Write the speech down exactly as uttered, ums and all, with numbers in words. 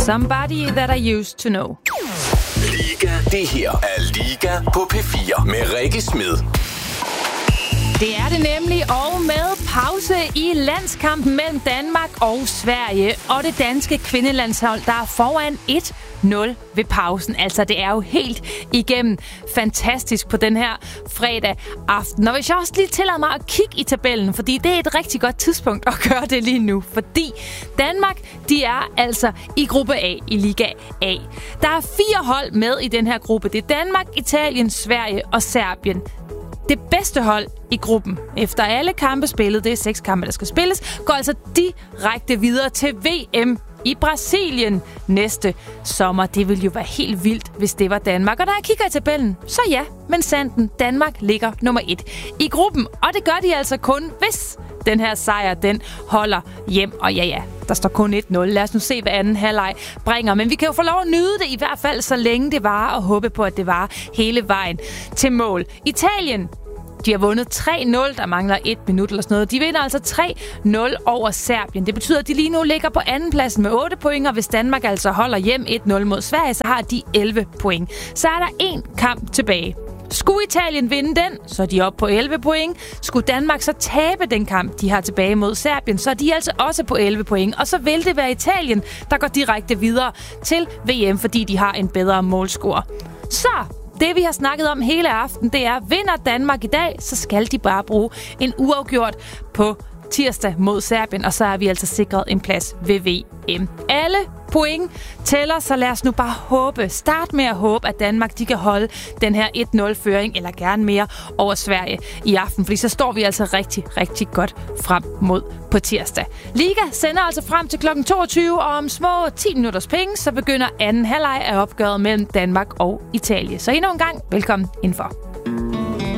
Somebody That I Used To Know. Liga, det her er Liga på P fire med Rikke Smed. Det er det nemlig, og med pause i landskampen mellem Danmark og Sverige, og det danske kvindelandshold, der er foran et nul ved pausen. Altså, det er jo helt igennem fantastisk på den her fredag aften. Og hvis jeg også lige tillader mig at kigge i tabellen, fordi det er et rigtig godt tidspunkt at gøre det lige nu, fordi Danmark, de er altså i gruppe A, i Liga A. Der er fire hold med i den her gruppe. Det er Danmark, Italien, Sverige og Serbien. Det bedste hold i gruppen, efter alle kampe spillet, det er seks kampe, der skal spilles, går altså direkte videre til V M i Brasilien næste sommer. Det ville jo være helt vildt, hvis det var Danmark. Og når jeg kigger i tabellen, så ja, men sanden, Danmark ligger nummer et i gruppen. Og det gør de altså kun, hvis den her sejr, den holder hjem. Og ja, ja, der står kun et nul. Lad os nu se, hvad anden halvleg bringer. Men vi kan jo få lov at nyde det, i hvert fald så længe det var, og håbe på, at det var hele vejen til mål. Italien, de har vundet tre nul, der mangler et minut eller sådan noget. De vinder altså tre nul over Serbien. Det betyder, at de lige nu ligger på andenpladsen med otte point, og hvis Danmark altså holder hjem et nul mod Sverige, så har de elleve point. Så er der en kamp tilbage. Skulle Italien vinde den, så er de oppe på elleve point. Skulle Danmark så tabe den kamp, de har tilbage mod Serbien, så er de altså også på elleve point. Og så vil det være Italien, der går direkte videre til V M, fordi de har en bedre målscore. Så det, vi har snakket om hele aften, det er, vinder Danmark i dag, så skal de bare bruge en uafgjort på tirsdag mod Serbien, og så er vi altså sikret en plads ved V M. Alle point tæller, så lad os nu bare håbe, start med at håbe, at Danmark de kan holde den her et nul-føring, eller gerne mere, over Sverige i aften, fordi så står vi altså rigtig, rigtig godt frem mod på tirsdag. Liga sender altså frem til klokken toogtyve, og om små ti minutters penge, så begynder anden halvleg af opgøret mellem Danmark og Italien. Så endnu en gang, velkommen indenfor.